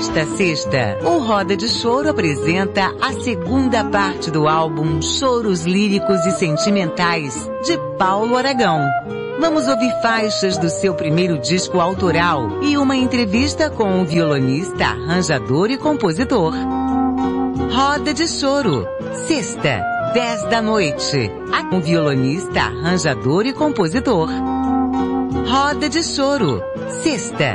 Nesta sexta, o Roda de Choro apresenta a segunda parte do álbum Choros Líricos e Sentimentais, de Paulo Aragão. Vamos ouvir faixas do seu primeiro disco autoral e uma entrevista com o violonista, arranjador e compositor. Roda de Choro, sexta, 10 da noite, com o violonista, arranjador e compositor. Roda de Choro, sexta,